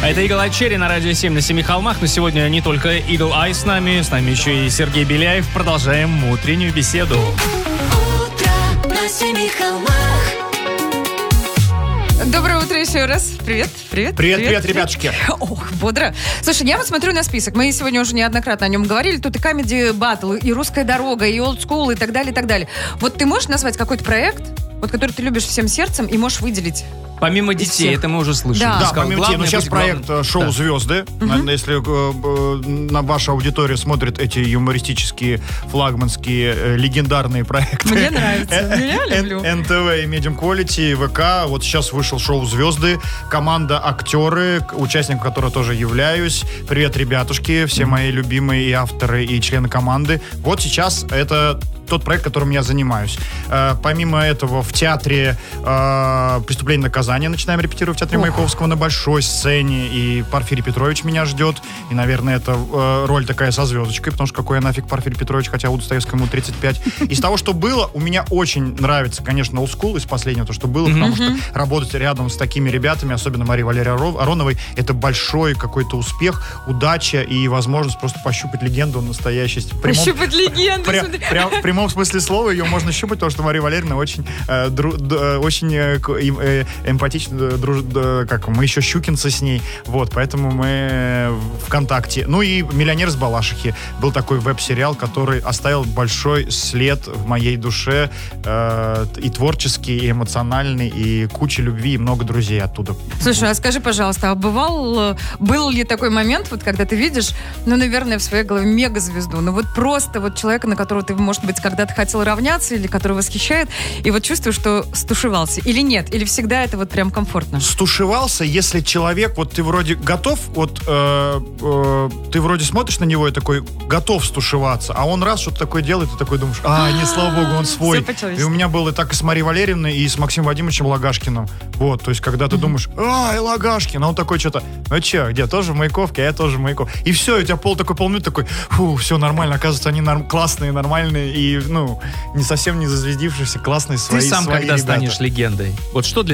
Это Eagle Eye Cherry на Радио 7 на Семи холмах. Но сегодня не только Eagle Eye с нами еще и Сергей Беляев. Продолжаем утреннюю беседу. Утро на Семи холмах. Доброе утро еще раз. Привет. Привет, ребятушки. Ох, бодро. Слушай, я вот смотрю на список. Мы сегодня уже неоднократно о нем говорили. Тут и Comedy Battle, и Русская дорога, и Old School, и так далее, и так далее. Вот ты можешь назвать какой-то проект, вот который ты любишь всем сердцем и можешь выделить? Помимо детей, это мы уже слышали. Да. Да, помимо детей. Но сейчас проект «Шоу «Звезды». Если на вашу аудиторию смотрят эти юмористические, флагманские, легендарные проекты. Мне нравится. Я люблю. НТВ и Medium Quality, ВК. Вот сейчас вышел «Шоу «Звезды». Команда актеры, участником которой тоже являюсь. Привет, ребятушки, все мои любимые и авторы, и члены команды. Вот сейчас это тот проект, которым я занимаюсь. Помимо этого, в театре «Преступление и наказание» начинаем репетировать в театре Маяковского на большой сцене. И Порфирий Петрович меня ждет. И, наверное, это роль такая со звездочкой, потому что какой я нафиг Порфирий Петрович, хотя у Достоевскому 35. Из того, что было, у меня очень нравится, конечно, Old School из последнего, то, что было, потому что работать рядом с такими ребятами, особенно Марией Валерьевной Ароновой, это большой какой-то успех, удача и возможность просто пощупать легенду настоящей. Пощупать легенду. В прямом смысле слова ее можно щупать, потому что Мария Валерьевна очень эмпатично дружит, как мы еще щукинцы с ней, вот, поэтому мы в контакте. Ну и «Миллионер с Балашихи» был такой веб-сериал, который оставил большой след в моей душе, и творческий, и эмоциональный, и куча любви, и много друзей оттуда. Слушай, а скажи, пожалуйста, а был ли такой момент, вот когда ты видишь, ну, наверное, в своей голове мегазвезду, ну вот просто вот человека, на которого ты, может быть, когда-то хотел равняться, или который восхищает, и вот чувствуешь, что стушевался, или нет, или всегда это вот прям комфортно? Стушевался, если человек, вот ты вроде готов, вот ты вроде смотришь на него и такой готов стушеваться, а он раз что-то такое делает, и такой думаешь, не, слава богу, он свой. И у меня было так и с Марией Валерьевной, и с Максимом Вадимовичем Лагашкиным. Вот, то есть, когда ты думаешь, Лагашкин, а он такой что-то, ну че, где, тоже в Маяковке, а я тоже в Маяковке. И все, у тебя полминуты такой, все нормально, оказывается, они классные, нормальные, и, не совсем не зазвездившиеся, классные свои. Ты сам свои когда ребята. станешь легендой? Вот что для